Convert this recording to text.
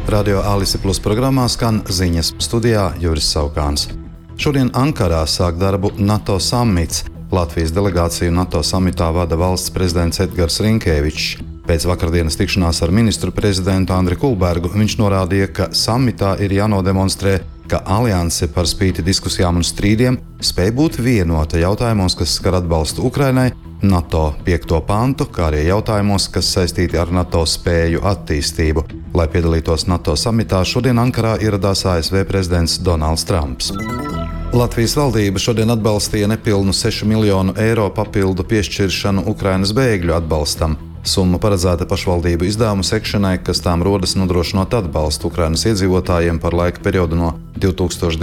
Radio Alise Plus programmā skan ziņas, studijā Juris Saukāns. Šodien Ankarā sāk darbu NATO samits. Latvijas delegāciju NATO samitā vada valsts prezidents Edgars Rinkēvičs. Pēc vakardienas tikšanās ar ministru prezidentu Andri Kulbergu viņš norādīja, ka samitā ir jānodemonstrē, ka alianse par spīti diskusijām un strīdiem spēj būt vienota jautājumos, kas skar atbalstu Ukrainai, NATO 5. pantu, kā arī jautājumos, kas saistīti ar NATO spēju attīstību. Lai piedalītos NATO samitā, šodien Ankarā ieradās ASV prezidents Donalds Trumps. Latvijas valdība šodien atbalstīja nepilnu 6 miljonu eiro papildu piešķiršanu Ukrainas bēgļu atbalstam. Summa paredzēta pašvaldību izdevumu sekšanai, kas tām rodas nodrošinot atbalstu Ukrainas iedzīvotājiem par laika periodu no 2022.